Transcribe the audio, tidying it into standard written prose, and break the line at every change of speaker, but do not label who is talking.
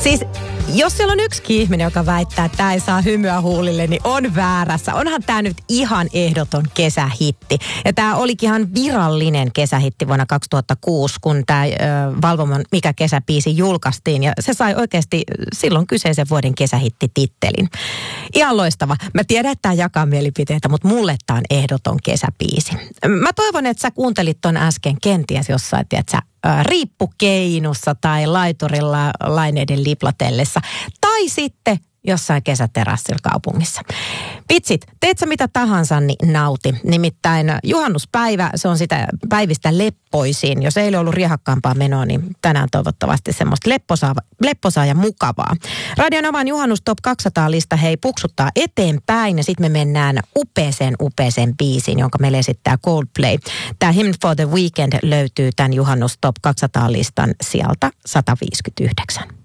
Siis jos siellä on yksikin ihminen, joka väittää, että tämä ei saa hymyä huulille, niin on väärässä. Onhan tämä nyt ihan ehdoton kesähitti. Ja tämä olikin ihan virallinen kesähitti vuonna 2006, kun tämä Valvomon Mikä kesäbiisi julkaistiin. Ja se sai oikeasti silloin kyseisen vuoden kesähittitittelin. Ihan loistava. Mä tiedän, että tämä jakaa mielipiteitä, mutta mulle tämä on ehdoton kesäbiisi. Mä toivon, että sä kuuntelit ton äsken kenties jossain, tiedätkö, riippukeinussa tai laiturilla laineiden liplatellessa. Tai sitten jossain kesäterassilla kaupungissa. Vitsit, teet sä mitä tahansa, niin nauti. Nimittäin juhannuspäivä, se on sitä päivistä leppoisiin. Jos eilen ollut riehakkaampaa menoa, niin tänään toivottavasti semmoista lepposaa ja mukavaa. Radio Novan juhannus Top 200-lista hei puksuttaa eteenpäin ja sitten me mennään upeeseen biisiin, jonka meille esittää Coldplay. Tämä Hymn for the Weekend löytyy tämän juhannus Top 200-listan sieltä 159.